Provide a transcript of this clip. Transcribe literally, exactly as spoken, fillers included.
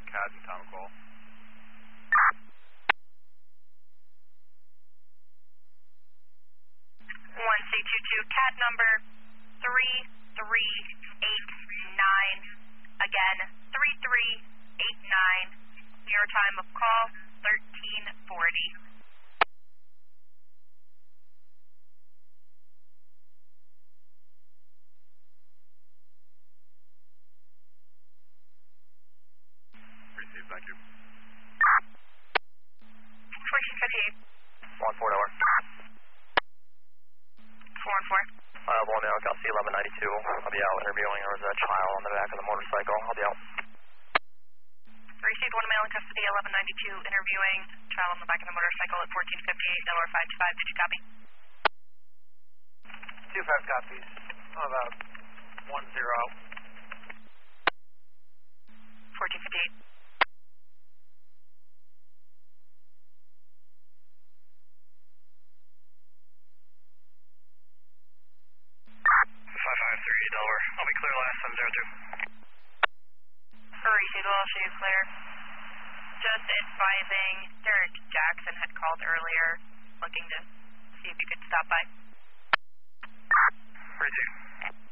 CAD and town call. one C two two, C A D number three three eight nine, again, three three eight nine, your time of call, thirteen forty. Received, thank you. fourteen fifty-eight. one four dollar. four one four. Uh, one now, Cal C eleven ninety-two. I'll be out interviewing. There was a child on the back of the motorcycle. I'll be out. Received one male in custody, eleven ninety-two, interviewing, child on the back of the motorcycle at fourteen fifty-eight, Delaware five two five. Did you copy? Two five copies. How about one zero out? fourteen fifty-eight. five five three, Delaware. I'll be clear last seven zero two. Received, I'll show you clear. Just advising, Derek Jackson had called earlier, looking to see if you could stop by. Received.